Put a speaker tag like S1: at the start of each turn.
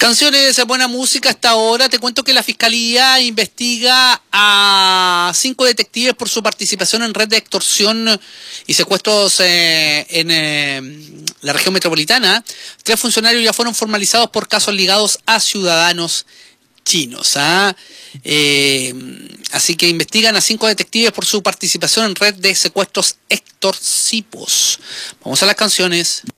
S1: Canciones, buena música hasta ahora. Te cuento que la Fiscalía investiga a 5 detectives por su participación en red de extorsión y secuestros en la región metropolitana. 3 funcionarios ya fueron formalizados por casos ligados a ciudadanos chinos. Así que investigan a 5 detectives por su participación en red de secuestros extorsivos. Vamos a las canciones.